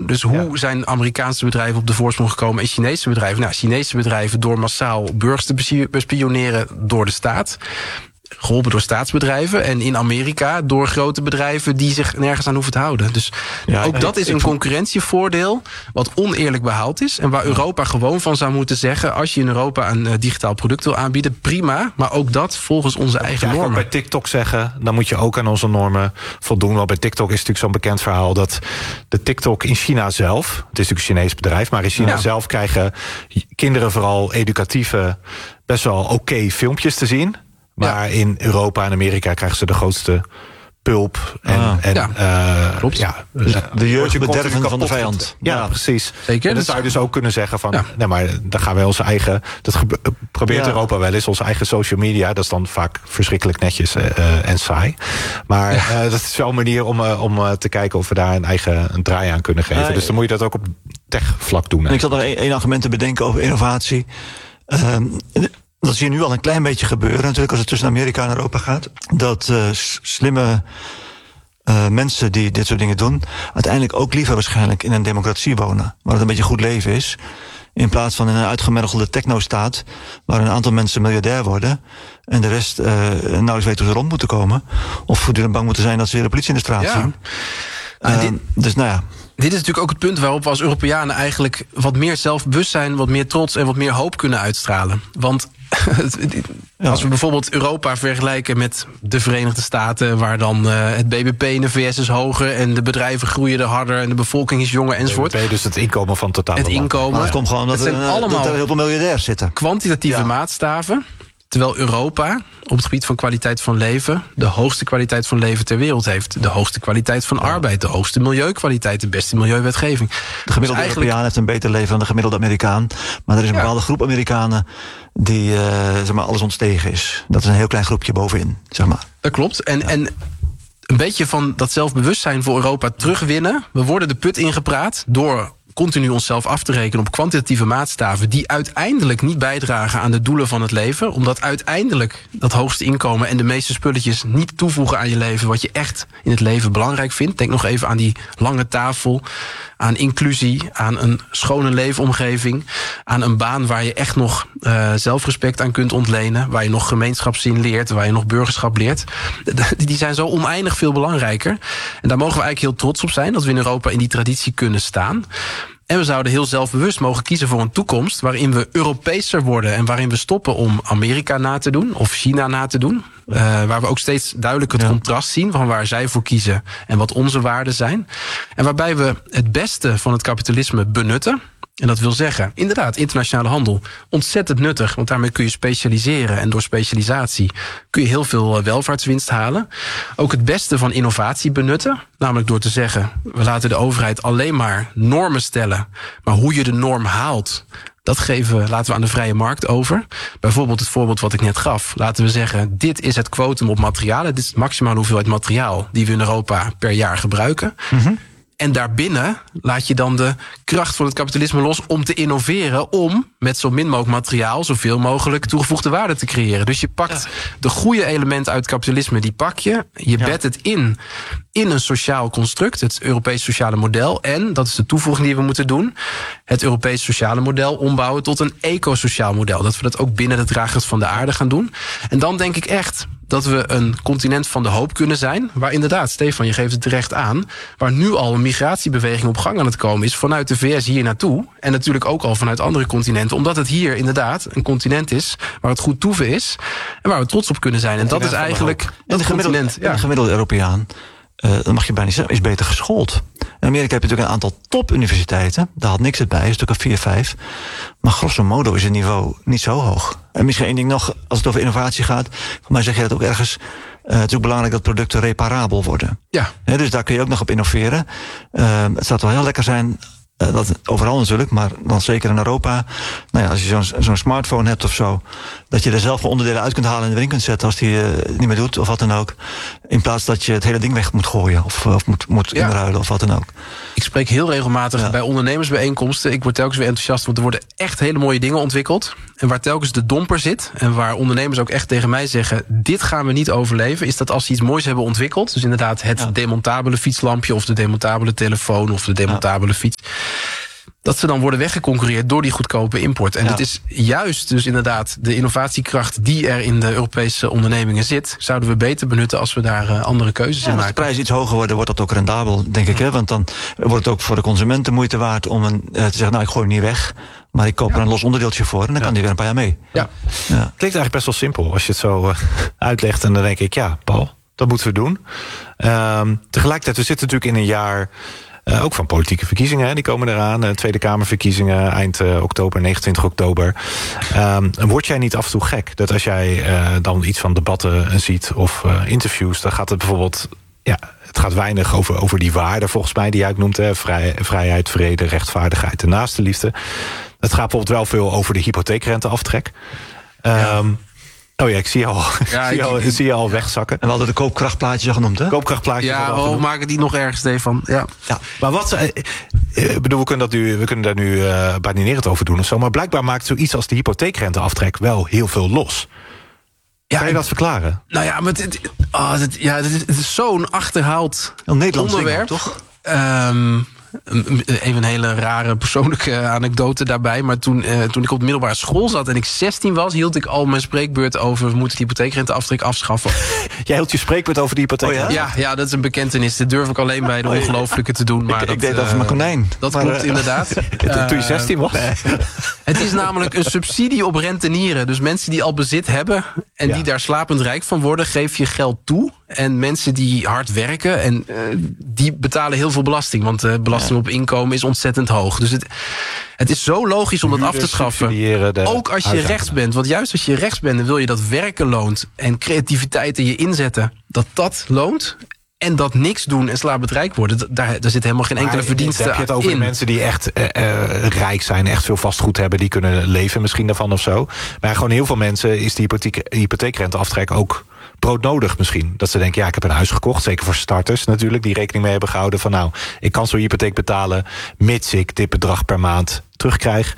Dus hoe zijn Amerikaanse bedrijven op de voorsprong gekomen en Chinese bedrijven? Nou, Chinese bedrijven door massaal burgers te bespioneren door de staat. Geholpen door staatsbedrijven. En in Amerika door grote bedrijven die zich nergens aan hoeven te houden. Dus ook dat is een concurrentievoordeel wat oneerlijk behaald is. En waar Europa gewoon van zou moeten zeggen, als je in Europa een digitaal product wil aanbieden, prima. Maar ook dat volgens onze eigen normen. Bij TikTok zeggen, dan moet je ook aan onze normen voldoen. Want bij TikTok is natuurlijk zo'n bekend verhaal dat de TikTok in China zelf, het is natuurlijk een Chinees bedrijf, maar in China zelf krijgen kinderen vooral educatieve, best wel oké filmpjes te zien. Maar in Europa en Amerika krijgen ze de grootste pulp. Klopt. De jeugdbederven van de vijand. Ja, precies. Zeker. En dat zou je dus ook kunnen zeggen van, nee, maar dan gaan wij onze eigen, dat probeert Europa wel eens, onze eigen social media. Dat is dan vaak verschrikkelijk netjes en saai. Maar dat is wel een manier om te kijken of we daar een draai aan kunnen geven. Dus dan moet je dat ook op tech-vlak doen. En ik zat nog één argument te bedenken over innovatie. Dat zie je nu al een klein beetje gebeuren, natuurlijk, als het tussen Amerika en Europa gaat. Dat slimme mensen die dit soort dingen doen, uiteindelijk ook liever waarschijnlijk in een democratie wonen, waar het een beetje goed leven is, in plaats van in een uitgemergelde technostaat, waar een aantal mensen miljardair worden en de rest nauwelijks weet hoe ze rond moeten komen, of voortdurend bang moeten zijn dat ze weer de politie in de straat zien. Dus nou ja. Dit is natuurlijk ook het punt waarop we als Europeanen eigenlijk wat meer zelfbewustzijn, wat meer trots en wat meer hoop kunnen uitstralen. Want als we bijvoorbeeld Europa vergelijken met de Verenigde Staten, waar dan het BBP in de VS is hoger en de bedrijven groeien er harder en de bevolking is jonger enzovoort. BBP, dus het inkomen van totaal. Het inkomen. Dat komt gewoon dat er heel veel miljardairs zitten. Kwantitatieve maatstaven. Terwijl Europa op het gebied van kwaliteit van leven de hoogste kwaliteit van leven ter wereld heeft. De hoogste kwaliteit van arbeid, de hoogste milieukwaliteit, de beste milieuwetgeving. De gemiddelde Europeaan heeft een beter leven dan de gemiddelde Amerikaan. Maar er is een bepaalde groep Amerikanen die alles ontstegen is. Dat is een heel klein groepje bovenin, zeg maar. Dat klopt. En een beetje van dat zelfbewustzijn voor Europa terugwinnen. We worden de put ingepraat door continu onszelf af te rekenen op kwantitatieve maatstaven die uiteindelijk niet bijdragen aan de doelen van het leven. Omdat uiteindelijk dat hoogste inkomen en de meeste spulletjes niet toevoegen aan je leven wat je echt in het leven belangrijk vindt. Denk nog even aan die lange tafel, aan inclusie, aan een schone leefomgeving, aan een baan waar je echt nog zelfrespect aan kunt ontlenen, waar je nog gemeenschapszin leert, waar je nog burgerschap leert. Die zijn zo oneindig veel belangrijker. En daar mogen we eigenlijk heel trots op zijn, dat we in Europa in die traditie kunnen staan. En we zouden heel zelfbewust mogen kiezen voor een toekomst waarin we Europeeser worden en waarin we stoppen om Amerika na te doen of China na te doen. Waar we ook steeds duidelijk het contrast zien van waar zij voor kiezen en wat onze waarden zijn. En waarbij we het beste van het kapitalisme benutten. En dat wil zeggen, inderdaad, internationale handel, ontzettend nuttig, want daarmee kun je specialiseren en door specialisatie kun je heel veel welvaartswinst halen. Ook het beste van innovatie benutten, namelijk door te zeggen, we laten de overheid alleen maar normen stellen, maar hoe je de norm haalt, dat laten we aan de vrije markt over. Bijvoorbeeld het voorbeeld wat ik net gaf. Laten we zeggen, dit is het quotum op materialen, dit is de maximale hoeveelheid materiaal die we in Europa per jaar gebruiken. Mm-hmm. En daarbinnen laat je dan de kracht van het kapitalisme los om te innoveren, om met zo min mogelijk materiaal zoveel mogelijk toegevoegde waarde te creëren. Dus je pakt de goede elementen uit het kapitalisme, die pak je bedt het in een sociaal construct, het Europees sociale model. En, dat is de toevoeging die we moeten doen, het Europees sociale model ombouwen tot een ecosociaal model. Dat we dat ook binnen de dragers van de aarde gaan doen. En dan denk ik echt dat we een continent van de hoop kunnen zijn, waar inderdaad, Stefan, je geeft het terecht aan, waar nu al een migratiebeweging op gang aan het komen is vanuit de VS hier naartoe en natuurlijk ook al vanuit andere continenten, omdat het hier inderdaad een continent is waar het goed toeven is en waar we trots op kunnen zijn. En dat is eigenlijk het continent. De gemiddelde Europeaan, dat mag je bijna niet zeggen, is beter geschoold. In Amerika heb je natuurlijk een aantal topuniversiteiten. Daar had niks het bij, is natuurlijk een 4, 5. Maar grosso modo is het niveau niet zo hoog. En misschien één ding nog, als het over innovatie gaat, voor mij zeg je dat ook ergens, het is ook belangrijk dat producten reparabel worden. Ja. Dus daar kun je ook nog op innoveren. Het zou toch wel heel lekker zijn Dat overal natuurlijk, maar dan zeker in Europa. Nou ja, als je zo'n smartphone hebt of zo, dat je er zelf onderdelen uit kunt halen en erin kunt zetten als die niet meer doet of wat dan ook. In plaats dat je het hele ding weg moet gooien of moet inruilen of wat dan ook. Ik spreek heel regelmatig bij ondernemersbijeenkomsten. Ik word telkens weer enthousiast, want er worden echt hele mooie dingen ontwikkeld. En waar telkens de domper zit, en waar ondernemers ook echt tegen mij zeggen, dit gaan we niet overleven, is dat als ze iets moois hebben ontwikkeld, dus inderdaad het demontabele fietslampje of de demontabele telefoon of de demontabele fiets, dat ze dan worden weggeconcurreerd door die goedkope import. En dit is juist dus inderdaad de innovatiekracht die er in de Europese ondernemingen zit, zouden we beter benutten als we daar andere keuzes in maken. Als de prijzen iets hoger worden, wordt dat ook rendabel, denk ik. Hè? Want dan wordt het ook voor de consument de moeite waard om te zeggen, nou, ik gooi hem niet weg, maar ik koop er een los onderdeeltje voor en dan kan die weer een paar jaar mee. Ja. Klinkt eigenlijk best wel simpel als je het zo uitlegt. En dan denk ik, ja, Paul, dat moeten we doen. Tegelijkertijd, we zitten natuurlijk in een jaar ook van politieke verkiezingen, die komen eraan. Tweede Kamerverkiezingen eind oktober, 29 oktober. Word jij niet af en toe gek dat als jij dan iets van debatten ziet of interviews, dan gaat het bijvoorbeeld, het gaat weinig over die waarden volgens mij die jij ook noemt, vrijheid, vrede, rechtvaardigheid en naastenliefde. Het gaat bijvoorbeeld wel veel over de hypotheekrenteaftrek. Oh ja, ik zie je al wegzakken. En we hadden de koopkrachtplaatjes al genoemd, hè? Koopkrachtplaatjes. Ja, maken die nog ergens, Stefan. Ja. Maar wat, we kunnen daar nu badinerend over doen of zo, maar blijkbaar maakt zoiets als de hypotheekrenteaftrek wel heel veel los. Ja, kan je dat verklaren? Nou ja, maar het is zo'n achterhaald onderwerp. Ding, toch? Even een hele rare persoonlijke anekdote daarbij. Maar toen ik op de middelbare school zat en ik 16 was, hield ik al mijn spreekbeurt over, we moeten de hypotheekrenteaftrek afschaffen. Jij hield je spreekbeurt over de hypotheek? Oh ja, dat is een bekentenis. Dat durf ik alleen bij de ongelooflijke te doen. Maar ik deed dat voor mijn konijn. Dat klopt inderdaad. Toen je 16 was? Het is namelijk een subsidie op rentenieren. Dus mensen die al bezit hebben en die daar slapend rijk van worden, geef je geld toe. En mensen die hard werken, en die betalen heel veel belasting. Want de belasting op inkomen is ontzettend hoog. Dus het is zo logisch om dat af te schaffen. Ook als je rechts bent. Want juist als je rechts bent, dan wil je dat werken loont. En creativiteit in je inzetten, dat loont. En dat niks doen en slapend rijk worden, daar zit helemaal geen enkele verdienste in. Heb je het over de mensen die echt rijk zijn, echt veel vastgoed hebben, die kunnen leven misschien daarvan of zo. Maar gewoon heel veel mensen is die hypotheekrenteaftrek ook broodnodig misschien. Dat ze denken, ik heb een huis gekocht, zeker voor starters natuurlijk, die rekening mee hebben gehouden van, nou, ik kan zo'n hypotheek betalen, mits ik dit bedrag per maand terugkrijg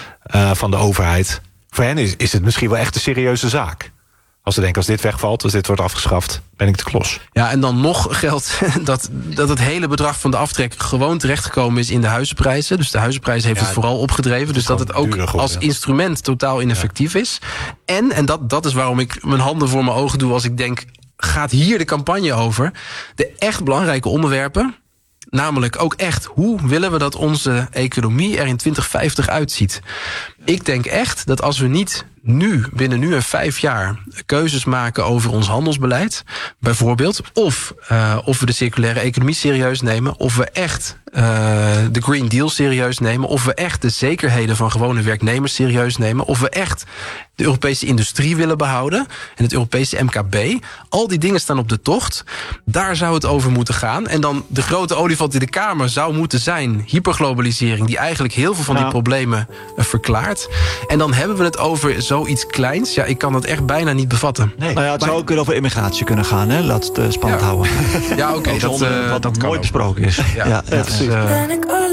van de overheid. Voor hen is het misschien wel echt een serieuze zaak. Als ze denken, als dit wegvalt, als dit wordt afgeschaft, ben ik de klos. Ja, en dan nog geldt dat het hele bedrag van de aftrek gewoon terechtgekomen is in de huizenprijzen. Dus de huizenprijs heeft het vooral opgedreven. Dus dat het ook als instrument totaal ineffectief is. En dat is waarom ik mijn handen voor mijn ogen doe als ik denk, gaat hier de campagne over? De echt belangrijke onderwerpen, namelijk ook echt, hoe willen we dat onze economie er in 2050 uitziet? Ik denk echt dat als we niet binnen nu en 5 jaar keuzes maken over ons handelsbeleid, bijvoorbeeld, of we de circulaire economie serieus nemen, of we echt de Green Deal serieus nemen, of we echt de zekerheden van gewone werknemers serieus nemen, of we echt de Europese industrie willen behouden en het Europese MKB. Al die dingen staan op de tocht. Daar zou het over moeten gaan. En dan de grote olifant in de kamer zou moeten zijn hyperglobalisering, die eigenlijk heel veel van die problemen verklaart. En dan hebben we het over zoiets kleins. Ja, ik kan dat echt bijna niet bevatten. Nee. Nou ja, het zou ook weer over immigratie kunnen gaan, hè? Laat het spannend houden. Ja, oké. Wat ook mooi besproken is. Ja, precies.